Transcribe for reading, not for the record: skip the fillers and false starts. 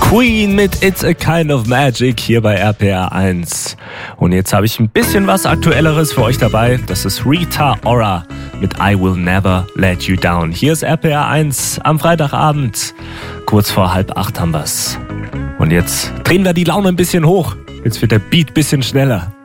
Queen mit It's a Kind of Magic hier bei RPR 1. Und jetzt habe ich ein bisschen was Aktuelleres für euch dabei. Das ist Rita Ora mit I Will Never Let You Down. Hier ist RPR 1 am Freitagabend. Kurz vor 7:30 haben wir's. Und jetzt drehen wir die Laune ein bisschen hoch. Jetzt wird der Beat ein bisschen schneller.